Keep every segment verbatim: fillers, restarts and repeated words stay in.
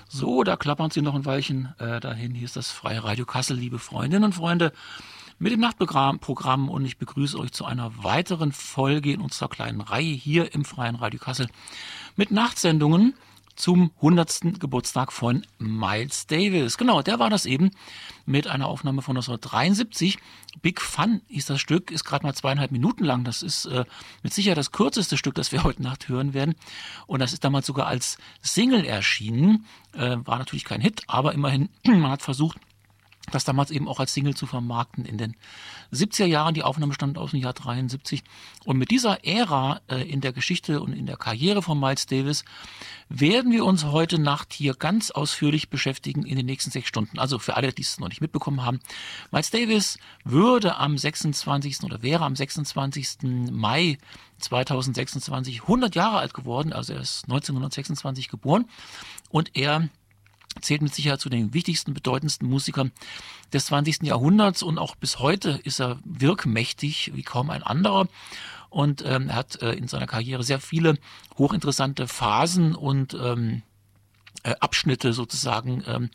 So, da klappern sie noch ein Weilchen äh, dahin. Hier ist das Freie Radio Kassel, liebe Freundinnen und Freunde, mit dem Nachtprogramm Programm, und ich begrüße euch zu einer weiteren Folge in unserer kleinen Reihe hier im Freien Radio Kassel mit Nachtsendungen zum hundertsten Geburtstag von Miles Davis. Genau, der war das eben mit einer Aufnahme von neunzehnhundertdreiundsiebzig. Big Fun hieß das Stück, ist gerade mal zweieinhalb Minuten lang. Das ist äh, mit Sicherheit das kürzeste Stück, das wir heute Nacht hören werden. Und das ist damals sogar als Single erschienen. Äh, war natürlich kein Hit, aber immerhin, man hat versucht, das damals eben auch als Single zu vermarkten in den siebziger Jahren. Die Aufnahme stammt aus dem Jahr dreiundsiebzig. Und mit dieser Ära äh, in der Geschichte und in der Karriere von Miles Davis werden wir uns heute Nacht hier ganz ausführlich beschäftigen in den nächsten sechs Stunden. Also für alle, die es noch nicht mitbekommen haben. Miles Davis würde am sechsundzwanzigsten oder wäre am sechsundzwanzigsten Mai zweitausendsechsundzwanzig hundert Jahre alt geworden. Also er ist neunzehnhundertsechsundzwanzig geboren und er zählt mit Sicherheit zu den wichtigsten, bedeutendsten Musikern des zwanzigsten Jahrhunderts, und auch bis heute ist er wirkmächtig wie kaum ein anderer. Und ähm, er hat äh, in seiner Karriere sehr viele hochinteressante Phasen und ähm, äh, Abschnitte sozusagen ähm,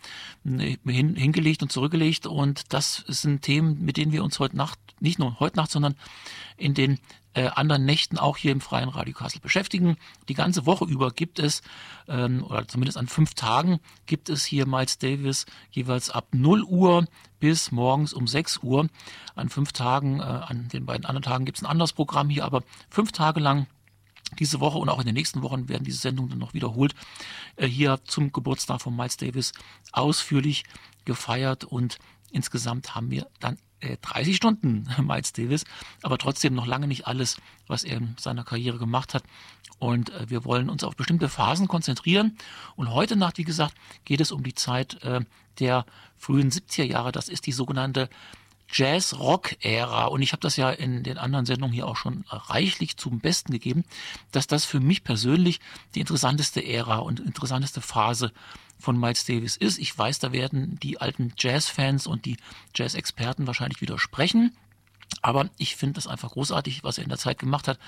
hin, hingelegt und zurückgelegt. Und das sind Themen, mit denen wir uns heute Nacht, nicht nur heute Nacht, sondern in den Äh, anderen Nächten auch hier im Freien Radio Kassel beschäftigen. Die ganze Woche über gibt es, ähm, oder zumindest an fünf Tagen, gibt es hier Miles Davis jeweils ab null Uhr bis morgens um sechs Uhr. An fünf Tagen, äh, an den beiden anderen Tagen gibt es ein anderes Programm hier, aber fünf Tage lang diese Woche und auch in den nächsten Wochen werden diese Sendungen dann noch wiederholt, äh, hier zum Geburtstag von Miles Davis ausführlich gefeiert, und insgesamt haben wir dann dreißig Stunden Miles Davis, aber trotzdem noch lange nicht alles, was er in seiner Karriere gemacht hat. Und äh, wir wollen uns auf bestimmte Phasen konzentrieren. Und heute Nacht, wie gesagt, geht es um die Zeit äh, der frühen siebziger Jahre. Das ist die sogenannte Jazz-Rock-Ära. Und ich habe das ja in den anderen Sendungen hier auch schon reichlich zum Besten gegeben, dass das für mich persönlich die interessanteste Ära und interessanteste Phase von Miles Davis ist. Ich weiß, da werden die alten Jazz-Fans und die Jazz-Experten wahrscheinlich widersprechen. Aber ich finde das einfach großartig, was er in der Zeit gemacht hat.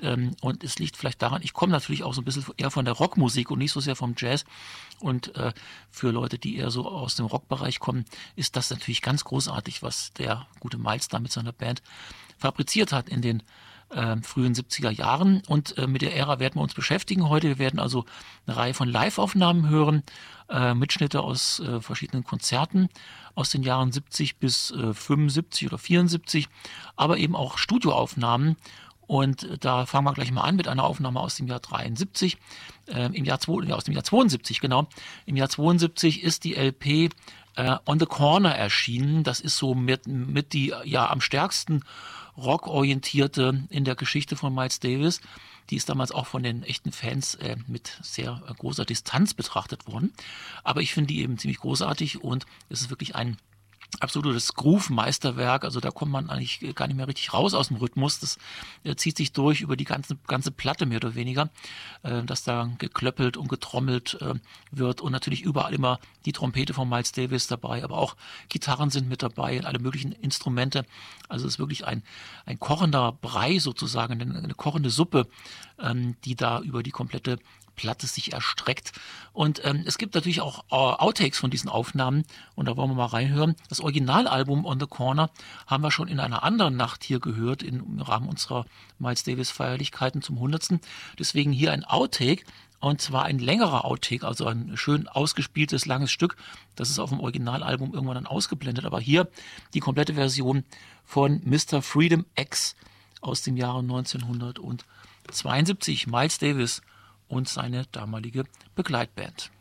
Und es liegt vielleicht daran, ich komme natürlich auch so ein bisschen eher von der Rockmusik und nicht so sehr vom Jazz. Und äh, für Leute, die eher so aus dem Rockbereich kommen, ist das natürlich ganz großartig, was der gute Miles da mit seiner Band fabriziert hat in den äh, frühen siebziger Jahren. Und äh, mit der Ära werden wir uns beschäftigen heute. Wir werden also eine Reihe von Live-Aufnahmen hören, äh, Mitschnitte aus äh, verschiedenen Konzerten aus den Jahren siebzig bis äh, fünfundsiebzig oder vierundsiebzig, aber eben auch Studioaufnahmen. Und äh, da fangen wir gleich mal an mit einer Aufnahme aus dem Jahr dreiundsiebzig, äh, im Jahr zwei, ja, aus dem Jahr zweiundsiebzig, genau. Im Jahr zweiundsiebzig ist die L P äh, On the Corner erschienen. Das ist so mit, mit die ja am stärksten rockorientierte in der Geschichte von Miles Davis. Die ist damals auch von den echten Fans äh, mit sehr äh, großer Distanz betrachtet worden. Aber ich finde die eben ziemlich großartig, und es ist wirklich ein absolutes Groove-Meisterwerk. Also da kommt man eigentlich gar nicht mehr richtig raus aus dem Rhythmus. Das äh, zieht sich durch über die ganze, ganze Platte mehr oder weniger, äh, dass da geklöppelt und getrommelt äh, wird, und natürlich überall immer die Trompete von Miles Davis dabei, aber auch Gitarren sind mit dabei und alle möglichen Instrumente. Also es ist wirklich ein, ein kochender Brei sozusagen, eine, eine kochende Suppe, ähm, die da über die komplette Platte sich erstreckt. Und ähm, es gibt natürlich auch äh, Outtakes von diesen Aufnahmen, und da wollen wir mal reinhören. Das Originalalbum On the Corner haben wir schon in einer anderen Nacht hier gehört, im Rahmen unserer Miles Davis Feierlichkeiten zum hundertsten. Deswegen hier ein Outtake, und zwar ein längerer Outtake, also ein schön ausgespieltes, langes Stück. Das ist auf dem Originalalbum irgendwann dann ausgeblendet, aber hier die komplette Version von Mister Freedom X aus dem Jahre neunzehnhundertzweiundsiebzig. Miles Davis und seine damalige Begleitband.